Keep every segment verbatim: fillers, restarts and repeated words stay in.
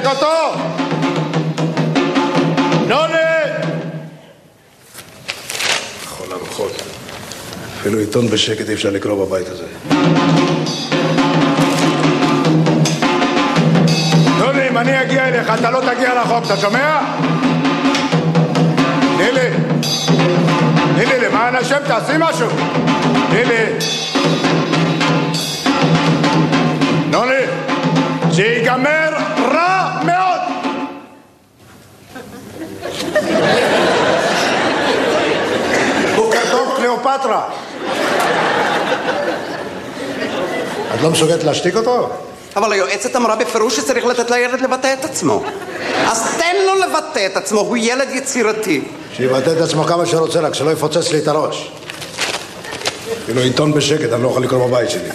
תפסיק אותו! נוני! כל הרוחות. אפילו עיתון בשקט אי אפשר לקרוא בבית הזה. נוני, אם אני אגיע אליך, אתה לא תגיע לחוק, אתה שומע? נילי! נילי, למען השם, תעשי משהו! נילי! נוני! זה ייגמר רע מאוד! בוקר טוב, קליאופטרה! את לא מסוגלת להשתיק אותו? אבל היועצת אמרה בפירוש שצריך לתת לילד לבטא את עצמו. אז תן לו לבטא את עצמו, הוא ילד יצירתי. שיבטא את עצמו כמה שרוצה, רק שלא יפוצץ לי את הראש. כאילו עיתון בשקט, אני לא יכול לקרוא בבית שלי.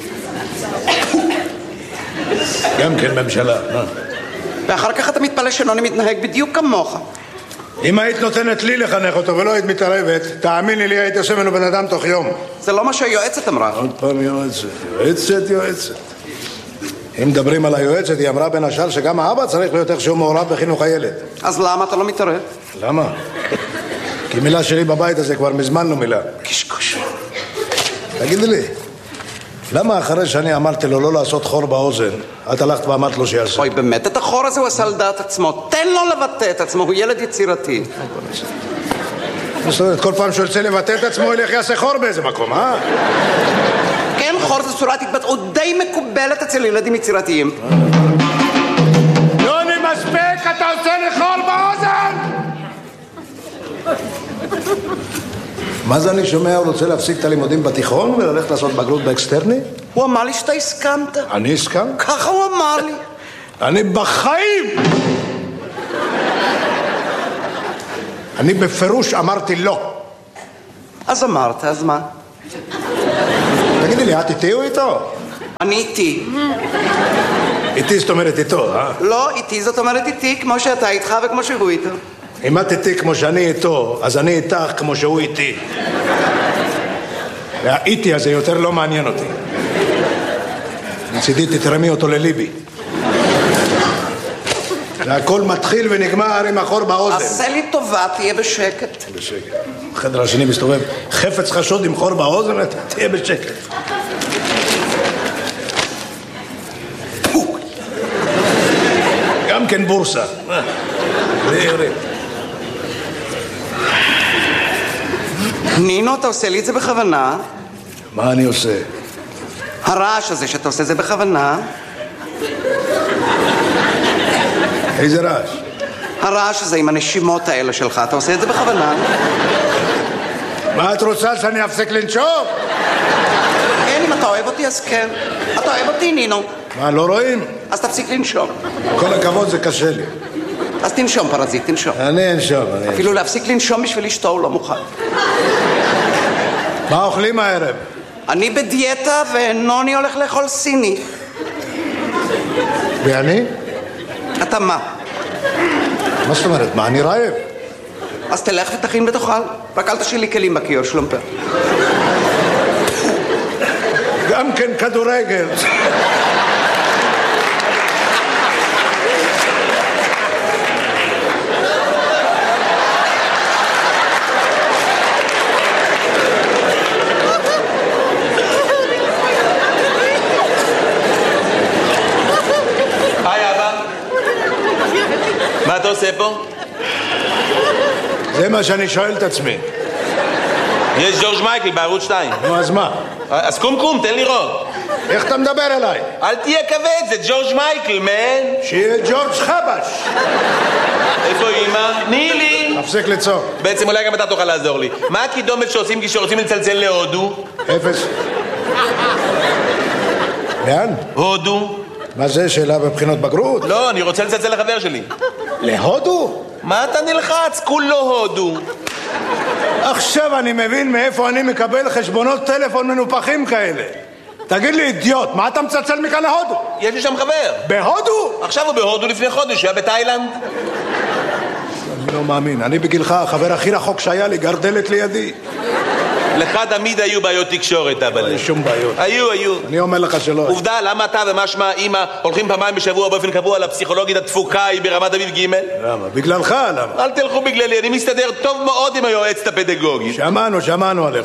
גם כן ממשלה. ואחר כך אתה מתפלא שנוני מתנהג בדיוק כמוך. אם היית נותנת לי לחנך אותו ולא היית מתערבת, תאמיני לי, היית עושה ממנו בן אדם תוך יום. זה לא מה שהיועצת אמרה. עוד פעם יועצת, יועצת, יועצת. אם מדברים על היועצת, היא אמרה בין השאר שגם האבא צריך להיות איכשהו מעורב בחינוך הילד. אז למה אתה לא מתערב? למה? כי מילה שלי בבית הזה כבר מזמן לא מילה. קשקוש. תגידי לי, למה אחרי שאני אמרתי לו לא לעשות חור באוזן, את הלכת ואמרת לו שיעשה? אוי, באמת, את החור הזה הוא עשה על דעת עצמו. תן לו לבטא את עצמו, הוא ילד יצירתי. זאת אומרת, כל פעם שהוא ירצה לבטא את עצמו, ילך יעשה חור באיזה מקום, אה? כן, חור זה צורת התבטאות די מקובלת אצל ילדים יצירתיים. יוני, מספיק, אתה עושה לי חור באוזן! מה זה אני שומע? הוא רוצה להפסיק את הלימודים בתיכון וללכת לעשות בגרות באקסטרני? הוא אמר לי שאתה הסכמת. אני הסכמת? ככה הוא אמר לי. אני בחיים! אני בפירוש אמרתי לא. אז אמרת, אז מה? תגידי לי, את איתי או איתו? אני איתי. איתי זאת אומרת איתו, אה? לא, איתי זאת אומרת איתי, כמו שאתה איתך וכמו שהוא איתו. אם את איתי כמו שאני איתו, אז אני איתך כמו שהוא איתי. והאיתי הזה יותר לא מעניין אותי. מצידי תתרמי אותו לליבי. והכל מתחיל ונגמר עם החור באוזן. עשה לי טובה, תהיה בשקט. בשקט. בחדר השני מסתובב חפץ חשוד עם חור באוזן, תהיה בשקט. גם כן בורסה. נינו, אתה עושה לי את זה בכוונה? מה אני עושה? הרעש הזה שאתה עושה זה בכוונה? איזה רעש? הרעש הזה עם הנשימות האלה שלך, אתה עושה את זה בכוונה? מה את רוצה, שאני אפסיק לנשום? כן, אם אתה אוהב אותי אז כן. אתה אוהב אותי, נינו. מה, לא רואים? אז תפסיק לנשום. כל הכבוד, זה קשה לי. אז תנשום, פרזיט, תנשום. אני אנשום, אני... אפילו להפסיק לנשום בשביל אשתו הוא לא מוכן. מה אוכלים הערב? אני בדיאטה ונוני הולך לאכול סיני. ואני? אתה מה? מה זאת אומרת? מה, אני רעב? אז תלך ותכין ותאכל. רק אל תשאיר לי כלים בכיור, שלומפר. גם כן כדורגל. מה אתה עושה פה? זה מה שאני שואל את עצמי. יש ג'ורג' מייקל בערוץ שתיים. נו, אז מה? אז קום קום, תן לראות. איך אתה מדבר אליי? אל תהיה כבד, זה ג'ורג' מייקל, מן. שיהיה ג'ורג' חבש. איפה אמא? נילי. תפסיק לצעוק. בעצם אולי גם אתה תוכל לעזור לי. מה הקידומת שעושים כשרוצים לצלצל להודו? אפס. לאן? הודו. מה זה, שאלה בבחינות בגרות? לא, אני רוצה לצלצל לחבר שלי. להודו? מה אתה נלחץ? כולו הודו. עכשיו אני מבין מאיפה אני מקבל חשבונות טלפון מנופחים כאלה. תגיד לי, אידיוט, מה אתה מצלצל מכאן להודו? יש לי שם חבר. בהודו? עכשיו הוא בהודו, לפני חודש, הוא היה בתאילנד. אני לא מאמין. אני בגילך, החבר הכי רחוק שהיה לי, גר דלת לידי. לך תמיד היו בעיות תקשורת, אבל... אין שום בעיות. היו, היו. אני אומר לך שלא. עובדה, למה אתה ומשמע אמא הולכים פעמיים בשבוע באופן קבוע לפסיכולוגית התפוקה היא ברמת אביב ג'? למה? בגללך, למה? אל תלכו בגללי, אני מסתדר טוב מאוד עם היועצת הפדגוגית. שמענו, שמענו עליך.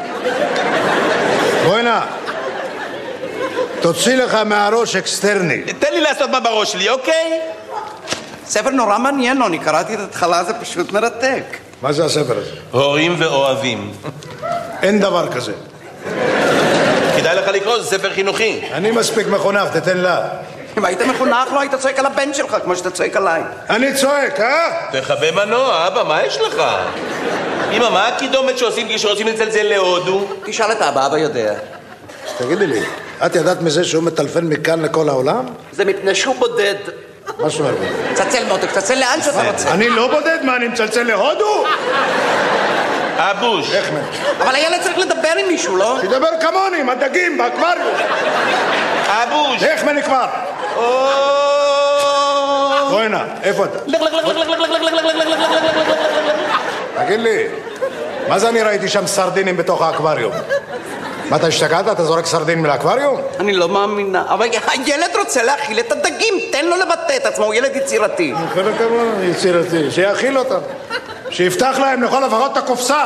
בואי נא. תוציא לך מהראש אקסטרני. תן לי לעשות מה בראש שלי, אוקיי? ספר נורא מעניין, אני קראתי את ההתחלה, זה פשוט מרתק. מה זה הספר הזה? הורים ואוהבים. אין דבר כזה. כדאי לך לקרוא, זה ספר חינוכי. אני מספיק מחונך, תתן לה. אם היית מחונך לא היית צועק על הבן שלך כמו שאתה צועק עליי. אני צועק, אה? תחווה מנוע, אבא, מה יש לך? אמא, מה הקידומת שעושים כשרוצים לצלצל להודו? תשאל את אבא, אבא יודע. תגידי לי, את ידעת מזה שהוא מטלפן מכאן לכל העולם? זה מפני שהוא בודד. מה זאת אומרת? צלצל מותק, צלצל לאן שאתה רוצה. אני לא בודד, מה, אני מצלצל להודו? אבוש. איך מן? אבל הילד צריך לדבר עם מישהו, לא? תדבר כמוני, עם הדגים, באקווריום. אבוש. איך מן כבר? בואי נא, איפה אתה? תגיד לי, מה זה אני ראיתי שם סרדינים בתוך האקווריום? מה, אתה השתגעת? אתה זורק סרדינים לאקווריום? אני לא מאמינה, אבל הילד רוצה להכיל את הדגים, תן לו לבטא את עצמו, הוא ילד יצירתי. כל הכבוד, יצירתי, שיאכיל אותם. שיפתח להם לכל לפחות את הקופסה.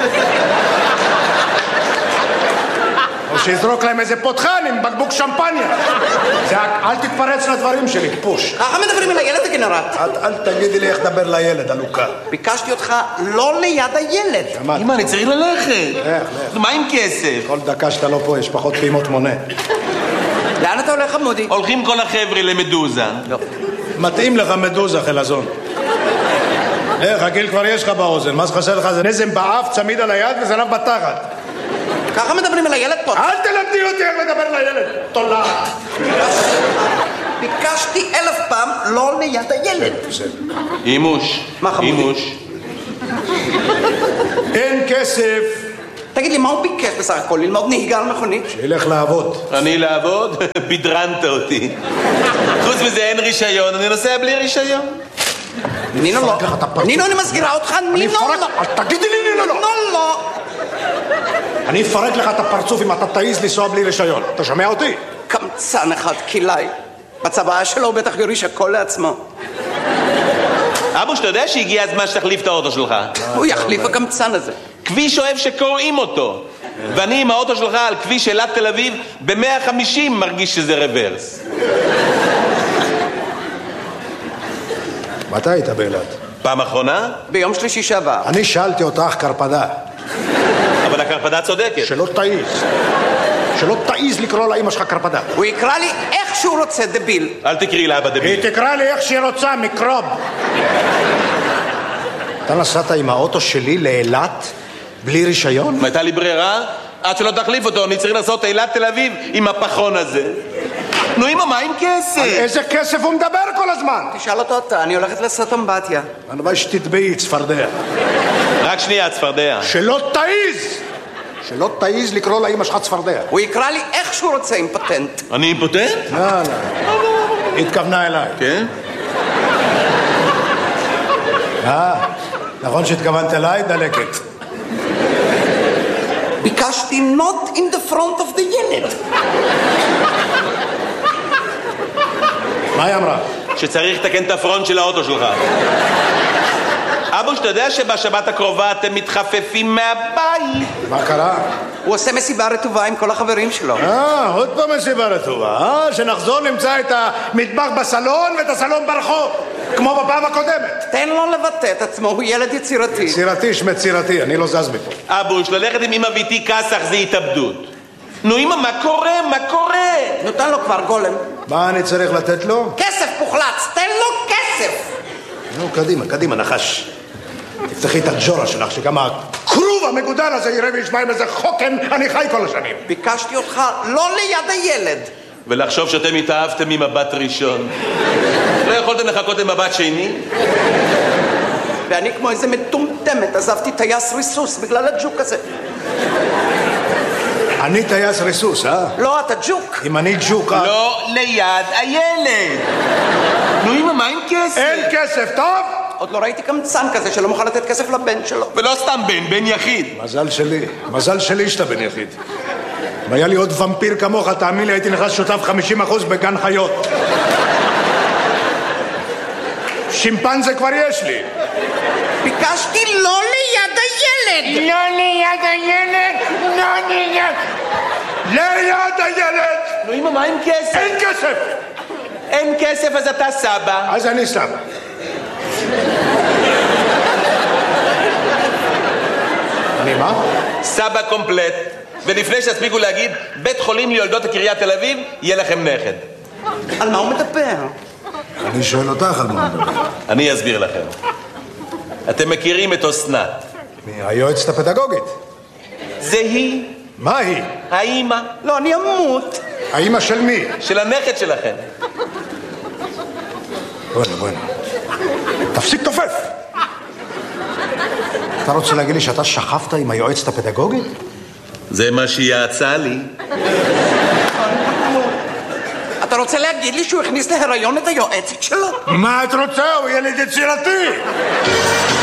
או שיזרוק להם איזה פותחן עם בקבוק שמפניה. זה, אל תתפרץ לדברים שלי, פוש. ככה מדברים אל הילד הגנרט. אל, אל תגידי לי איך לדבר לילד, אלוקה. ביקשתי אותך לא ליד הילד. שמעת. אמא, אני צריך ללכת. לך, לך. מה עם כסף? כל דקה שאתה לא פה יש פחות פעימות מונה. לאן אתה הולך, עמודי? הולכים כל החבר'ה למדוזה. לא. מתאים לך מדוזה, חלזון. איך, הגיל כבר יש לך באוזן. מה שחסר לך זה נזם באף, צמיד על היד וזנב בתחת. ככה מדברים אל הילד פה. אל תלמדי אותי איך לדבר לילד. תולעת. ביקשתי אלף פעם לא ליד הילד. אימוש. מה חמודי? אימוש. אין כסף. תגיד לי, מה הוא ביקש בסך הכל? ללמוד נהיגה על מכונית? שילך לעבוד. אני לעבוד? בדרנת אותי. חוץ מזה אין רישיון, אני נוסע בלי רישיון. נינו לא. נינו, אני מסגירה אותך, נינו לא. אל תגידי לי נינו לא. נינו לא. אני אפרק לך את הפרצוף אם אתה תעיז לנסוע בלי רישיון. אתה שומע אותי? קמצן אחד, קילאי. בצבא שלו הוא בטח יוריש הכל לעצמו. אבוש, אתה יודע שהגיע הזמן שתחליף את האוטו שלך? הוא יחליף הקמצן הזה. כביש אוהב שקוראים אותו. ואני עם האוטו שלך על כביש אילת תל אביב ב-מאה וחמישים מרגיש שזה רוורס. מתי היית באילת? פעם אחרונה? ביום שלישי שעבר. אני שאלתי אותך קרפדה. אבל הקרפדה צודקת. שלא תעיז. שלא תעיז לקרוא לאמא שלך קרפדה. הוא יקרא לי איך שהוא רוצה, דביל. אל תקראי לאבא דביל. היא תקרא לי איך שהיא רוצה, מיקרוב. אתה נסעת עם האוטו שלי לאילת בלי רישיון? הייתה לי ברירה? עד שלא תחליף אותו, אני צריך לעשות אילת תל אביב עם הפחון הזה. נו אמא, מה עם כסף? על איזה כסף הוא מדבר כל הזמן? תשאל אותו אתה, אני הולכת לעשות אמבטיה. הלוואי שתטבעי, צפרדע. רק שנייה, צפרדע. שלא תעיז! שלא תעיז לקרוא לאמא שלך צפרדע. הוא יקרא לי איך שהוא רוצה, אימפוטנט. אני אימפוטנט? לא, לא. היא התכוונה אליי. כן? אה, נכון שהתכוונת אליי? דלקת. ביקשתי not in the front of the ילד. מה היא אמרה? שצריך לתקן את הפרונט של האוטו שלך. אבוש, אתה יודע שבשבת הקרובה אתם מתחפפים מהבית? מה קרה? הוא עושה מסיבה רטובה עם כל החברים שלו. אה, עוד פעם מסיבה רטובה. אה, שנחזור נמצא את המטבח בסלון ואת הסלון ברחוב, כמו בפעם הקודמת. תן לו לבטא את עצמו, הוא ילד יצירתי. יצירתי שמצירתי, אני לא זז מפה. אבוש, ללכת עם אמא ואיתי כסח זה התאבדות. נו אמא, מה קורה? מה קורה? נותן לו כבר גולם. מה אני צריך לתת לו? כסף מוחלץ, תן לו כסף. נו, קדימה, קדימה, נחש. תפתחי את הג'ורה שלך, שגם הכרוב המגודל הזה יראה וישמע עם איזה חוקן, אני חי כל השנים. ביקשתי אותך לא ליד הילד. ולחשוב שאתם התאהבתם ממבט ראשון. לא יכולתם לחכות למבט שני? ואני כמו איזה מטומטמת עזבתי טייס ריסוס בגלל הג'וק הזה. אני טייס ריסוס, אה? לא, אתה ג'וק. אם אני ג'וק... לא ליד הילד. נו אמא, מה עם כסף? אין כסף, טוב? עוד לא ראיתי קמצן כזה שלא מוכן לתת כסף לבן שלו. ולא סתם בן, בן יחיד. מזל שלי, מזל שלי שאתה בן יחיד. אם היה לי עוד ומפיר כמוך, תאמין לי, הייתי נכנס שותף חמישים אחוז בגן חיות. שימפנזה כבר יש לי. ביקשתי לא ליד הילד. לא ליד הילד, לא ליד... ליד הילד! נו, אמא, מה עם כסף? אין כסף! אין כסף, אז אתה סבא. אז אני סבא. אני מה? סבא קומפלט. ולפני שתספיקו להגיד, בית חולים ליולדות הקריית תל אביב, יהיה לכם נכד. על מה הוא מדבר? אני שואל אותך על מה מדבר. אני אסביר לכם. אתם מכירים את אסנת. היועצת הפדגוגית. זה היא. מה היא? האמא. לא, אני אמות. האמא של מי? של הנכד שלכם. בוא'נה, בוא'נה. תפסיק תופף! אתה רוצה להגיד לי שאתה שכבת עם היועצת הפדגוגית? זה מה שהיא יעצה לי. אתה רוצה להגיד לי שהוא הכניס להיריון את היועצת שלו? מה את רוצה? הוא ילד יצירתי!